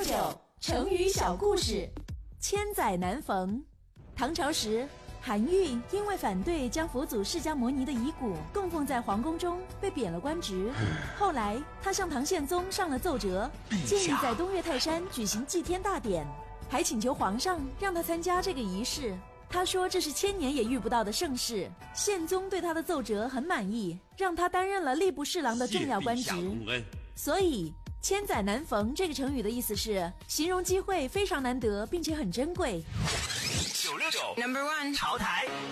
9成语小故事。千载难逢。唐朝时，韩愈因为反对将佛祖释迦牟尼的遗骨供奉在皇宫中，被贬了官职。后来他向唐宪宗上了奏折，建议在东岳泰山举行祭天大典，还请求皇上让他参加这个仪式。他说这是1000年也遇不到的盛事。宪宗对他的奏折很满意，让他担任了吏部侍郎的重要官职。所以千载难逢这个成语的意思是形容机会非常难得，并且很珍贵。 969 No.1 潮台。